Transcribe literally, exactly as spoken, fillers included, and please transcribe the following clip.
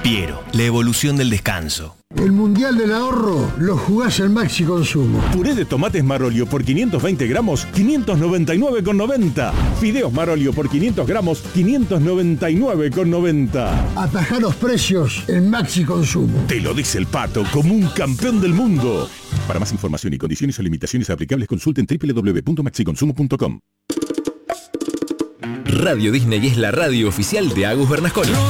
Piero, la evolución del descanso. El Mundial del Ahorro lo jugás en Maxi Consumo. Puré de tomates Marolio por quinientos veinte gramos, quinientos noventa y nueve con noventa. Fideos Marolio por quinientos gramos, quinientos noventa y nueve con noventa. Atajá los precios en Maxi Consumo. Te lo dice el Pato como un campeón del mundo. Para más información y condiciones o limitaciones aplicables, consulten doble u doble u doble u punto maxi consumo punto com. Radio Disney es la radio oficial de Agus Bernasconi.